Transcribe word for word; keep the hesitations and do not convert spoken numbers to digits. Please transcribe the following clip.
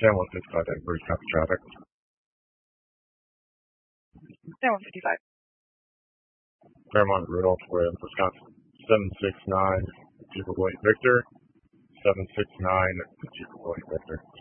San one fifty-five, Edinburgh, copy traffic. San one fifty-five. Fairmont Rudolph, with Wisconsin. seven six nine, Jeep White Victor. seven six nine, Jeep White Victor.